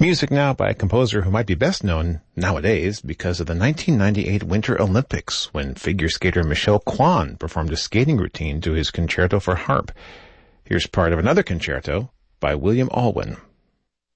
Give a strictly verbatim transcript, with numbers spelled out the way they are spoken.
Music now by a composer who might be best known nowadays because of the nineteen ninety-eight Winter Olympics, when figure skater Michel Kwan performed a skating routine to his concerto for harp. Here's part of another concerto by William Alwyn.